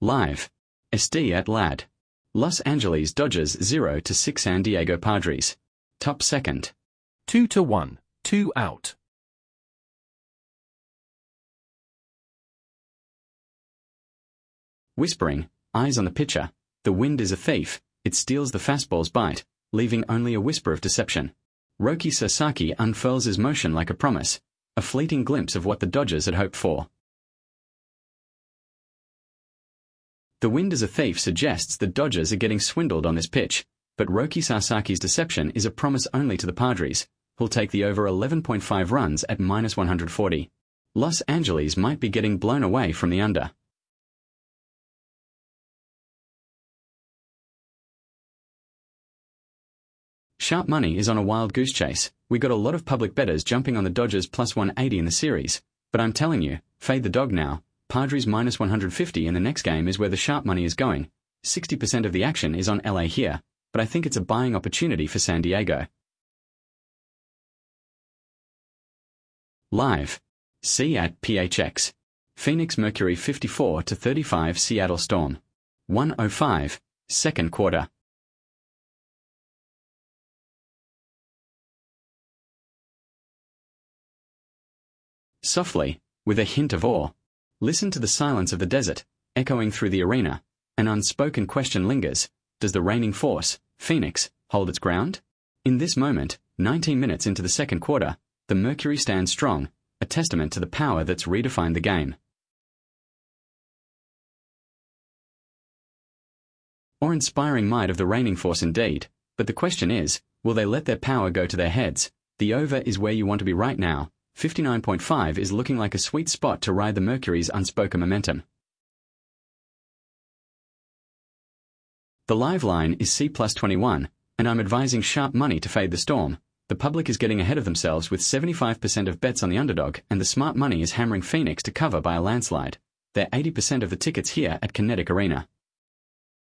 Live. SD at LAD. Los Angeles Dodgers 0-6 San Diego Padres. Top second. 2-1, 2 out. Whispering, eyes on the pitcher. The wind is a thief, it steals the fastball's bite, leaving only a whisper of deception. Roki Sasaki unfurls his motion like a promise, a fleeting glimpse of what the Dodgers had hoped for. The wind is a thief suggests the Dodgers are getting swindled on this pitch, but Roki Sasaki's deception is a promise only to the Padres, who'll take the over 11.5 runs at -140. Los Angeles might be getting blown away from the under. Sharp money is on a wild goose chase. We got a lot of public bettors jumping on the Dodgers plus 180 in the series, but I'm telling you, fade the dog now. Padres -150 in the next game is where the sharp money is going. 60% of the action is on LA here, but I think it's a buying opportunity for San Diego. Live. See at PHX. Phoenix Mercury 54-35 Seattle Storm. 105, second quarter. Softly, with a hint of awe, listen to the silence of the desert, echoing through the arena. An unspoken question lingers. Does the reigning force, Phoenix, hold its ground? In this moment, 19 minutes into the second quarter, the Mercury stands strong, a testament to the power that's redefined the game. Awe-inspiring might of the reigning force indeed, but the question is, will they let their power go to their heads? The over is where you want to be right now. 59.5 is looking like a sweet spot to ride the Mercury's unspoken momentum. The live line is C plus 21, and I'm advising sharp money to fade the Storm. The public is getting ahead of themselves with 75% of bets on the underdog, and the smart money is hammering Phoenix to cover by a landslide. They're 80% of the tickets here at Kinetic Arena.